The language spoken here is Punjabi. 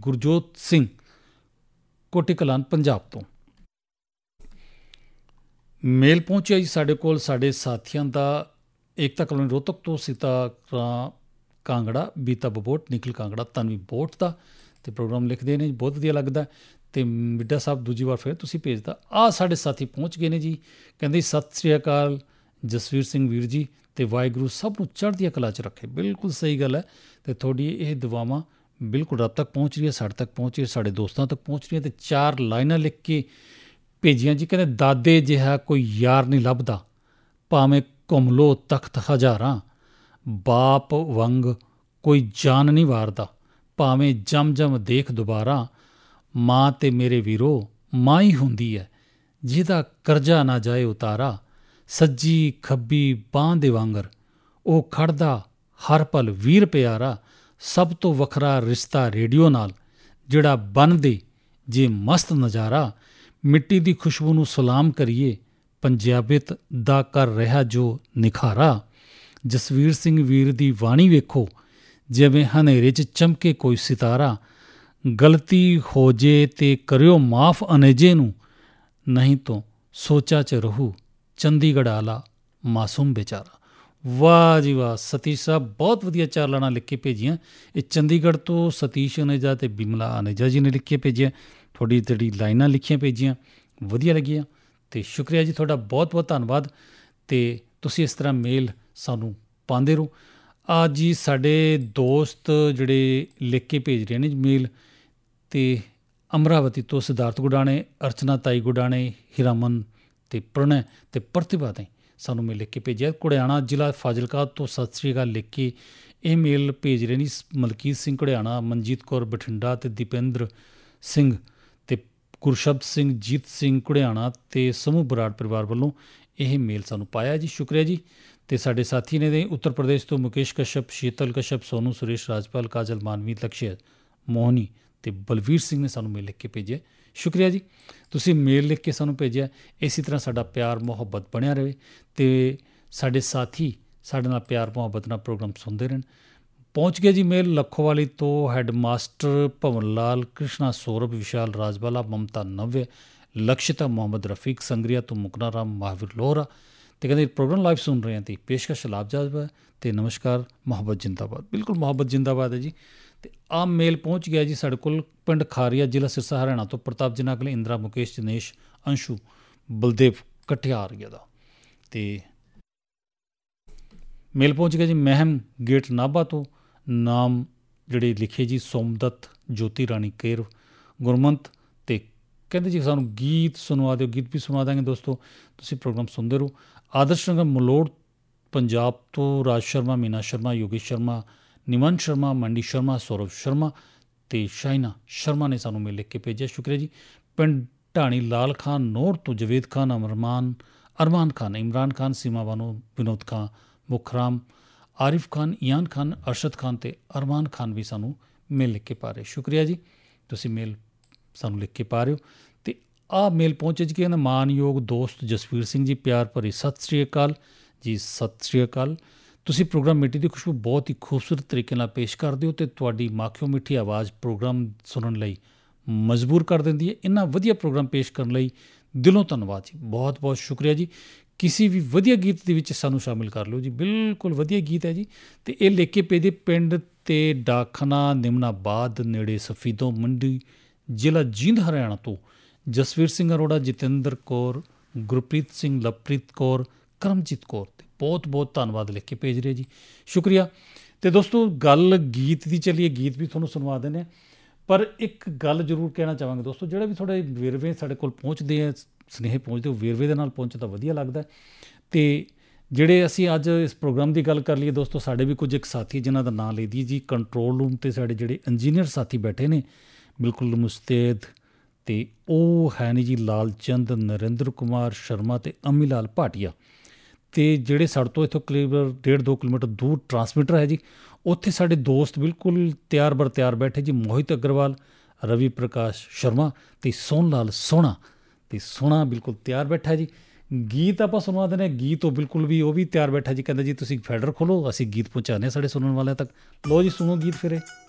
ਗੁਰਜੋਤ ਸਿੰਘ ਕੋਟੀ ਕਲਾਨ ਪੰਜਾਬ ਤੋਂ। ਮੇਲ ਪਹੁੰਚਿਆ ਜੀ ਸਾਡੇ ਕੋਲ ਸਾਡੇ ਸਾਥੀਆਂ ਦਾ ਏਕਤਾ ਕਲੋਨੀ ਰੋਹਤਕ ਤੋਂ ਸੀਤਾ ਕਾਂਗੜਾ, ਬੀਤਾ ਬਬੋਟ, ਨਿਖਿਲ ਕਾਂਗੜਾ, ਤਨਵੀ ਬੋਟ ਦਾ, ਅਤੇ ਪ੍ਰੋਗਰਾਮ ਲਿਖਦੇ ਨੇ ਜੀ, ਬਹੁਤ ਵਧੀਆ ਲੱਗਦਾ। ਅਤੇ ਮਿੱਡਾ ਸਾਹਿਬ ਦੂਜੀ ਵਾਰ ਫਿਰ ਤੁਸੀਂ ਭੇਜਦਾ। ਆਹ ਸਾਡੇ ਸਾਥੀ ਪਹੁੰਚ ਗਏ ਨੇ ਜੀ, ਕਹਿੰਦੇ ਸਤਿ ਸ਼੍ਰੀ ਅਕਾਲ ਜਸਵੀਰ ਸਿੰਘ ਵੀਰ ਜੀ, ਅਤੇ ਵਾਹਿਗੁਰੂ ਸਭ ਨੂੰ ਚੜ੍ਹਦੀਆਂ ਕਲਾ 'ਚ ਰੱਖੇ। ਬਿਲਕੁਲ ਸਹੀ ਗੱਲ ਹੈ, ਅਤੇ ਤੁਹਾਡੀ ਇਹ ਦੁਆਵਾਂ ਬਿਲਕੁਲ ਰੱਬ ਤੱਕ ਪਹੁੰਚ ਰਹੀ ਹੈ, ਸਾਡੇ ਤੱਕ ਪਹੁੰਚ ਰਹੀ ਹੈ, ਸਾਡੇ ਦੋਸਤਾਂ ਤੱਕ ਪਹੁੰਚ ਰਹੀ ਹੈ। ਅਤੇ 4 ਲਾਈਨਾਂ ਲਿਖ ਕੇ ਭੇਜੀਆਂ ਜੀ, ਕਹਿੰਦੇ ਦਾਦੇ ਜਿਹਾ ਕੋਈ ਯਾਰ ਨਹੀਂ ਲੱਭਦਾ, ਭਾਵੇਂ ਘੁੰਮ ਲੋ ਤਖ਼ਤ ਹਜ਼ਾਰਾਂ, ਬਾਪ ਵਾਂਗ ਕੋਈ ਜਾਨ ਨਹੀਂ ਵਾਰਦਾ, ਭਾਵੇਂ ਜਮ ਜਮ ਦੇਖ ਦੁਬਾਰਾ, ਮਾਂ ਤੇ ਮੇਰੇ ਵੀਰੋ ਮਾਂ ਹੀ ਹੁੰਦੀ ਹੈ, ਜਿਹਦਾ ਕਰਜ਼ਾ ਨਾ ਜਾਏ ਉਤਾਰਾ, ਸੱਜੀ ਖੱਬੀ ਬਾਂਹ ਦੇ ਵਾਂਗਰ ਉਹ ਖੜਦਾ ਹਰ ਪਲ ਵੀਰ ਪਿਆਰਾ, ਸਭ ਤੋਂ ਵੱਖਰਾ ਰਿਸ਼ਤਾ ਰੇਡੀਓ ਨਾਲ ਜਿਹੜਾ ਬਣਦੇ ਜੇ ਮਸਤ ਨਜ਼ਾਰਾ, ਮਿੱਟੀ ਦੀ ਖੁਸ਼ਬੂ ਨੂੰ ਸਲਾਮ ਕਰੀਏ, ਪੰਜਾਬੀਅਤ ਦਾ ਕਰ ਰਿਹਾ ਜੋ ਨਿਖਾਰਾ, ਜਸਵੀਰ ਸਿੰਘ ਵੀਰ ਦੀ ਬਾਣੀ ਵੇਖੋ ਜਿਵੇਂ ਹਨੇਰੇ 'ਚ ਚਮਕੇ ਕੋਈ ਸਿਤਾਰਾ, ਗਲਤੀ ਹੋ ਜੇ ਤੇ ਕਰਿਓ ਮਾਫ ਅਨੇਜੇ ਨੂੰ, ਨਹੀਂ ਤੋਂ ਸੋਚਾ 'ਚ ਰਹੂ ਚੰਡੀਗੜ੍ਹ ਆਲਾ ਮਾਸੂਮ ਬੇਚਾਰਾ। ਵਾਹ ਜੀ ਵਾਹ ਸਤੀਸ਼ ਸਾਹਿਬ, ਬਹੁਤ ਵਧੀਆ 4 ਲਾਈਨਾਂ ਲਿਖ ਕੇ ਭੇਜੀਆਂ। ਇਹ ਚੰਡੀਗੜ੍ਹ ਤੋਂ ਸਤੀਸ਼ ਅਨੇਜਾ ਅਤੇ ਬਿਮਲਾ ਅਨੇਜਾ ਜੀ ਨੇ ਲਿਖ ਕੇ ਭੇਜਿਆ। ਤੁਹਾਡੀ ਜਿਹੜੀ ਲਾਈਨਾਂ ਲਿਖੀਆਂ ਭੇਜੀਆਂ ਵਧੀਆ ਲੱਗੀਆਂ, ਅਤੇ ਸ਼ੁਕਰੀਆ ਜੀ ਤੁਹਾਡਾ, ਬਹੁਤ ਬਹੁਤ ਧੰਨਵਾਦ। ਅਤੇ ਤੁਸੀਂ ਇਸ ਤਰ੍ਹਾਂ ਮੇਲ ਸਾਨੂੰ ਪਾਉਂਦੇ ਰਹੋ। ਅੱਜ ਜੀ ਸਾਡੇ ਦੋਸਤ ਜਿਹੜੇ ਲਿਖ ਕੇ ਭੇਜ ਰਹੇ ਨੇ ਜੀ ਮੇਲ, ਅਤੇ ਅਮਰਾਵਤੀ ਤੋਂ ਸਿਧਾਰਥ ਗੁਡਾਣੇ, ਅਰਚਨਾ ਤਾਈ ਗੁਡਾਣੇ, ਹੀਰਾਮਨ ਅਤੇ ਪ੍ਰਣੈ ਅਤੇ ਪ੍ਰਤਿਭਾ ਨੇ ਸਾਨੂੰ ਮੇਲ ਲਿਖ ਕੇ ਭੇਜਿਆ। ਘੁੜਿਆਣਾ ਜ਼ਿਲ੍ਹਾ ਫਾਜ਼ਿਲਕਾ ਤੋਂ ਸਤਿ ਸ਼੍ਰੀ ਅਕਾਲ ਲਿਖ ਕੇ ਇਹ ਮੇਲ ਭੇਜ ਰਹੇ ਨੇ ਮਲਕੀਤ ਸਿੰਘ ਘੁੜਿਆਣਾ, ਮਨਜੀਤ ਕੌਰ ਬਠਿੰਡਾ ਅਤੇ ਦੀਪਿੰਦਰ ਸਿੰਘ ਅਤੇ ਗੁਰਸ਼ਬਦ ਸਿੰਘ, ਜੀਤ ਸਿੰਘ ਘੁੜਿਆਣਾ ਅਤੇ ਸਮੂਹ ਬਰਾੜ ਪਰਿਵਾਰ ਵੱਲੋਂ ਇਹ ਮੇਲ ਸਾਨੂੰ ਪਾਇਆ ਜੀ, ਸ਼ੁਕਰੀਆ ਜੀ। ਅਤੇ ਸਾਡੇ ਸਾਥੀ ਨੇ ਉੱਤਰ ਪ੍ਰਦੇਸ਼ ਤੋਂ ਮੁਕੇਸ਼ ਕਸ਼ਪ, ਸ਼ੀਤਲ ਕਸ਼ਪ, ਸੋਨੂ ਸੁਰੇਸ਼, ਰਾਜਪਾਲ, ਕਾਜਲ ਮਾਨਵੀ, ਲਕਸ਼ਯ ਮੋਹਨੀ ਅਤੇ ਬਲਵੀਰ ਸਿੰਘ ਨੇ ਸਾਨੂੰ ਮੇਲ ਲਿਖ ਕੇ ਭੇਜਿਆ, ਸ਼ੁਕਰੀਆ ਜੀ। ਤੁਸੀਂ ਮੇਲ ਲਿਖ ਕੇ ਸਾਨੂੰ ਭੇਜਿਆ, ਇਸੇ ਤਰ੍ਹਾਂ ਸਾਡਾ ਪਿਆਰ ਮੁਹੱਬਤ ਬਣਿਆ ਰਹੇ, ਅਤੇ ਸਾਡੇ ਸਾਥੀ ਸਾਡੇ ਨਾਲ ਪਿਆਰ ਮੁਹੱਬਤ ਨਾਲ ਪ੍ਰੋਗਰਾਮ ਸੁਣਦੇ ਰਹਿਣ। ਪਹੁੰਚ ਗਿਆ ਜੀ ਮੇਲ ਲਖੋਵਾਲੀ ਤੋਂ ਹੈੱਡ ਮਾਸਟਰ ਭਵਨ ਲਾਲ, ਕ੍ਰਿਸ਼ਨਾ ਸੌਰਭ, ਵਿਸ਼ਾਲ ਰਾਜਬਾਲਾ, ਮਮਤਾ ਨਵਯ, ਲਕਸ਼ਿਤਾ ਮੁਹੰਮਦ ਰਫੀਕ, ਸੰਗਰੀਆ ਤੋਂ ਮੁਕਨਾ ਰਾਮ, ਮਹਾਵੀਰ ਲੋਹਰਾ, ਅਤੇ ਕਹਿੰਦੇ ਪ੍ਰੋਗਰਾਮ ਲਾਈਵ ਸੁਣ ਰਹੇ ਹਾਂ ਅਤੇ ਪੇਸ਼ਕਸ਼ ਲਾਭਜਾਬ ਹੈ, ਅਤੇ ਨਮਸਕਾਰ ਮੁਹੱਬਤ ਜਿੰਦਾਬਾਦ। ਬਿਲਕੁਲ ਮੁਹੱਬਤ ਜਿੰਦਾਬਾਦ ਹੈ ਜੀ। ਅਤੇ ਆਹ ਮੇਲ ਪਹੁੰਚ ਗਿਆ ਜੀ ਸਾਡੇ ਕੋਲ ਪਿੰਡ ਖਾਰੀਆ, ਜ਼ਿਲ੍ਹਾ ਸਿਰਸਾ, ਹਰਿਆਣਾ ਤੋਂ ਪ੍ਰਤਾਪ ਜਨਾਗਲੇ, ਇੰਦਰਾ, ਮੁਕੇਸ਼, ਦਿਨੇਸ਼, ਅੰਸ਼ੂ, ਬਲਦੇਵ ਕਠਿਆਰੀਆ ਦਾ। ਅਤੇ ਮੇਲ ਪਹੁੰਚ ਗਿਆ ਜੀ ਮਹਿਮ ਗੇਟ ਨਾਭਾ ਤੋਂ, ਨਾਮ ਜਿਹੜੇ ਲਿਖੇ ਜੀ ਸੋਮਦੱਤ, ਜੋਤੀ ਰਾਣੀ ਕੇਰ, ਗੁਰਮੰਤ, ਅਤੇ ਕਹਿੰਦੇ ਜੀ ਸਾਨੂੰ ਗੀਤ ਸੁਣਵਾ ਦਿਓ। ਗੀਤ ਵੀ ਸੁਣਵਾ ਦਾਂਗੇ ਦੋਸਤੋ, ਤੁਸੀਂ ਪ੍ਰੋਗਰਾਮ ਸੁਣਦੇ ਰਹੋ। ਆਦਰਸ਼ ਨਗਰ ਮਲੋੜ ਪੰਜਾਬ ਤੋਂ ਰਾਜ ਸ਼ਰਮਾ, ਮੀਨਾ ਸ਼ਰਮਾ, ਯੋਗੇਸ਼ ਸ਼ਰਮਾ, ਨਿਮਨ ਸ਼ਰਮਾ, ਮੰਡੀ ਸ਼ਰਮਾ, ਸੌਰਵ ਸ਼ਰਮਾ ਅਤੇ ਸ਼ਾਇਨਾ ਸ਼ਰਮਾ ਨੇ ਸਾਨੂੰ ਮੇਲ ਲਿਖ ਕੇ ਭੇਜਿਆ, ਸ਼ੁਕਰੀਆ ਜੀ। ਪਿੰਡ ਢਾਣੀ ਲਾਲ ਖਾਨ ਨੌਰ ਤੋਂ ਜਵੇਦ ਖਾਨ, ਅਰਮਾਨ ਖਾਨ, ਇਮਰਾਨ ਖਾਨ, ਸੀਮਾ ਬਾਨੋ, ਵਿਨੋਦ ਖਾਨ, ਮੁਖਰਾਮ, ਆਰਿਫ ਖਾਨ, ਈਆਨ ਖਾਨ, ਅਰਸ਼ਦ ਖਾਨ ਅਤੇ ਅਰਮਾਨ ਖਾਨ ਵੀ ਸਾਨੂੰ ਮੇਲ ਲਿਖ ਕੇ ਪਾ ਰਹੇ, ਸ਼ੁਕਰੀਆ ਜੀ। ਤੁਸੀਂ ਮੇਲ ਸਾਨੂੰ ਲਿਖ ਕੇ ਪਾ ਰਹੇ ਹੋ। ਅਤੇ ਆਹ ਮੇਲ ਪਹੁੰਚੇ ਜੀ ਕਿ ਮਾਨਯੋਗ ਦੋਸਤ ਜਸਵੀਰ ਸਿੰਘ ਜੀ, ਪਿਆਰ ਭਰੀ ਸਤਿ ਸ਼੍ਰੀ ਅਕਾਲ ਜੀ, ਸਤਿ ਸ਼੍ਰੀ ਅਕਾਲ। ਤੁਸੀਂ ਪ੍ਰੋਗਰਾਮ ਮਿੱਟੀ ਦੀ ਖੁਸ਼ਬੂ ਬਹੁਤ ਹੀ ਖੂਬਸੂਰਤ ਤਰੀਕੇ ਨਾਲ ਪੇਸ਼ ਕਰਦੇ ਹੋ, ਅਤੇ ਤੁਹਾਡੀ ਮਾਖਿਓ ਮਿੱਠੀ ਆਵਾਜ਼ ਪ੍ਰੋਗਰਾਮ ਸੁਣਨ ਲਈ ਮਜਬੂਰ ਕਰ ਦਿੰਦੀ ਹੈ। ਇੰਨਾ ਵਧੀਆ ਪ੍ਰੋਗਰਾਮ ਪੇਸ਼ ਕਰਨ ਲਈ ਦਿਲੋਂ ਧੰਨਵਾਦ ਜੀ, ਬਹੁਤ ਬਹੁਤ ਸ਼ੁਕਰੀਆ ਜੀ। ਕਿਸੇ ਵੀ ਵਧੀਆ ਗੀਤ ਦੇ ਵਿੱਚ ਸਾਨੂੰ ਸ਼ਾਮਿਲ ਕਰ ਲਓ ਜੀ, ਬਿਲਕੁਲ ਵਧੀਆ ਗੀਤ ਹੈ ਜੀ। ਅਤੇ ਇਹ ਲਿਖ ਕੇ ਭੇਜੇ ਪਿੰਡ ਅਤੇ ਡਾਕਖਾਨਾ ਨਿਮਨਾਬਾਦ ਨੇੜੇ ਸਫੀਦੋਂ ਮੰਡੀ, ਜ਼ਿਲ੍ਹਾ ਜੀਂਦ, ਹਰਿਆਣਾ ਤੋਂ ਜਸਵੀਰ ਸਿੰਘ ਅਰੋੜਾ, ਜਤਿੰਦਰ ਕੌਰ, ਗੁਰਪ੍ਰੀਤ ਸਿੰਘ, ਲਵਪ੍ਰੀਤ ਕੌਰ, ਕਰਮਜੀਤ ਕੌਰ, ਅਤੇ ਬਹੁਤ ਬਹੁਤ ਧੰਨਵਾਦ ਲਿਖ ਕੇ ਭੇਜ ਰਹੇ ਜੀ, ਸ਼ੁਕਰੀਆ। ਅਤੇ ਦੋਸਤੋ ਗੱਲ ਗੀਤ ਦੀ ਚੱਲੀਏ, ਗੀਤ ਵੀ ਤੁਹਾਨੂੰ ਸੁਣਵਾ ਦਿੰਦੇ ਹਾਂ, ਪਰ ਇੱਕ ਗੱਲ ਜ਼ਰੂਰ ਕਹਿਣਾ ਚਾਹਾਂਗੇ ਦੋਸਤੋ, ਜਿਹੜਾ ਵੀ ਥੋੜ੍ਹੇ ਵੇਰਵੇ ਸਾਡੇ ਕੋਲ ਪਹੁੰਚਦੇ ਆ, ਸੁਨੇਹੇ ਪਹੁੰਚਦੇ, ਉਹ ਵੇਰਵੇ ਦੇ ਨਾਲ ਪਹੁੰਚੇ ਤਾਂ ਵਧੀਆ ਲੱਗਦਾ। ਅਤੇ ਜਿਹੜੇ ਅਸੀਂ ਅੱਜ ਇਸ ਪ੍ਰੋਗਰਾਮ ਦੀ ਗੱਲ ਕਰ ਲਈਏ ਦੋਸਤੋ, ਸਾਡੇ ਵੀ ਕੁਝ ਇੱਕ ਸਾਥੀ ਜਿਨ੍ਹਾਂ ਦਾ ਨਾਂ ਲੈ ਦਈਏ ਜੀ, ਕੰਟਰੋਲ ਰੂਮ 'ਤੇ ਸਾਡੇ ਜਿਹੜੇ ਇੰਜੀਨੀਅਰ ਸਾਥੀ ਬੈਠੇ ਨੇ ਬਿਲਕੁਲ ਮੁਸਤੈਦ, ਅਤੇ ਉਹ ਹੈ ਨੇ ਜੀ ਲਾਲ ਚੰਦ, ਨਰਿੰਦਰ ਕੁਮਾਰ ਸ਼ਰਮਾ ਅਤੇ ਅਮੀ ਲਾਲ ਭਾਟੀਆ। ਅਤੇ ਜਿਹੜੇ ਸਾਡੇ ਤੋਂ ਇੱਥੋਂ ਕਰੀਬ 1.5-2 ਕਿਲੋਮੀਟਰ ਦੂਰ ਟਰਾਂਸਮੀਟਰ ਹੈ ਜੀ, ਉੱਥੇ ਸਾਡੇ ਦੋਸਤ ਬਿਲਕੁਲ ਤਿਆਰ ਬਰ ਤਿਆਰ ਬੈਠੇ ਜੀ, ਮੋਹਿਤ ਅਗਰਵਾਲ, ਰਵੀ ਪ੍ਰਕਾਸ਼ ਸ਼ਰਮਾ ਅਤੇ ਸੋਹਣ ਲਾਲ ਸੋਹਣਾ, ਅਤੇ ਸੋਹਣਾ ਬਿਲਕੁਲ ਤਿਆਰ ਬੈਠਾ ਜੀ। ਗੀਤ ਆਪਾਂ ਸੁਣਵਾ ਦਿੰਦੇ ਹਾਂ, ਗੀਤ ਉਹ ਬਿਲਕੁਲ ਵੀ ਉਹ ਵੀ ਤਿਆਰ ਬੈਠਾ ਜੀ, ਕਹਿੰਦਾ ਜੀ ਤੁਸੀਂ ਫੈਡਰ ਖੋਲ੍ਹੋ, ਅਸੀਂ ਗੀਤ ਪਹੁੰਚਾਉਂਦੇ ਹਾਂ ਸਾਡੇ ਸੁਣਨ ਵਾਲਿਆਂ ਤੱਕ। ਲਓ ਜੀ ਸੁਣੋ ਗੀਤ ਫਿਰ।